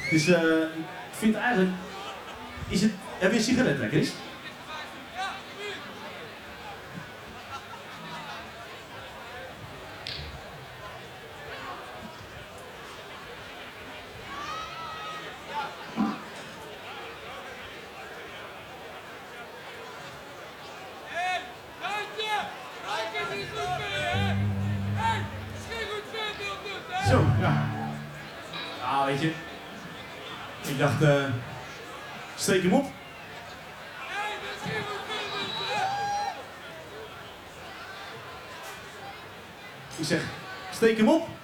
Dus ik vind eigenlijk... Heb je een sigaret, Chris? Zo, ja. Nou, weet je. Ik dacht, steek hem op. Ik zeg, steek hem op.